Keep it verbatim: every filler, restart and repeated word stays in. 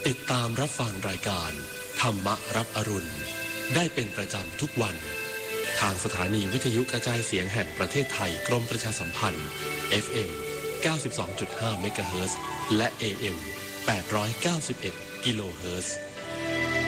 ติดตามรับฟังรายการธรรมรับอรุณได้เป็นประจำทุกวันทางสถานีวิทยุกระจายเสียงแห่งประเทศไทยกรมประชาสัมพันธ์ เอฟ เอ็ม เก้าสิบสองจุดห้า เมกะเฮิรตซ์และ เอ เอ็ม แปดร้อยเก้าสิบเอ็ด กิโลเฮิรตซ์